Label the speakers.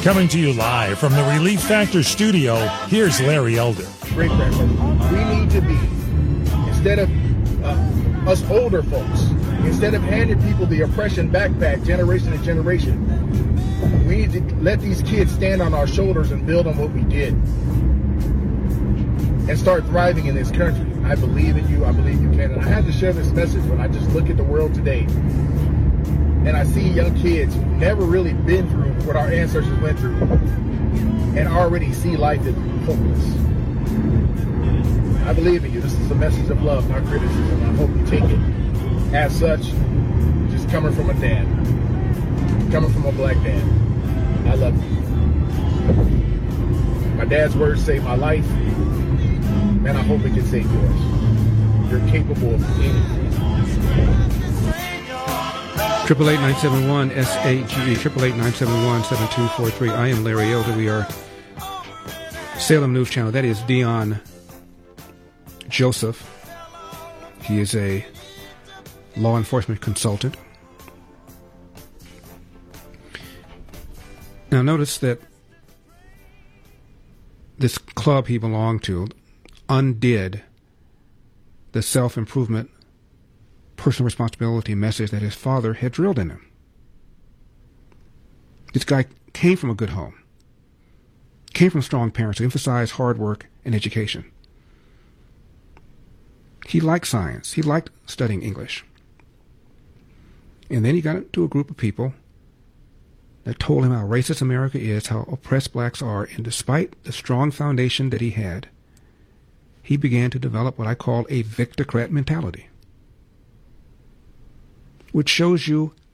Speaker 1: Coming to you live from the Relief Factor studio, here's Larry Elder.
Speaker 2: Great grandmother. We need to be, instead of us older folks, instead of handing people the oppression backpack generation to generation, we need to let these kids stand on our shoulders and build on what we did and start thriving in this country. I believe in you. I believe you can. And I had to share this message when I just look at the world today and I see young kids who've never really been through what our ancestors went through and already see life as hopeless. I believe in you. This is a message of love, not criticism. I hope you take it as such, just coming from a dad, coming from a black dad. I love you. My dad's words saved my life, and I hope it can save yours. You're capable of anything.
Speaker 3: 888-971-SAGE, 888-971-7243. I am Larry Elder. We are Salem News Channel. That is Dion Joseph. He is a law enforcement consultant. Now notice that this club he belonged to undid the self-improvement, personal responsibility message that his father had drilled in him. This guy came from a good home, came from strong parents who emphasized hard work and education. He liked science. He liked studying English. And then he got into a group of people that told him how racist America is, how oppressed blacks are, and despite the strong foundation that he had, he began to develop what I call a victocrat mentality, which shows you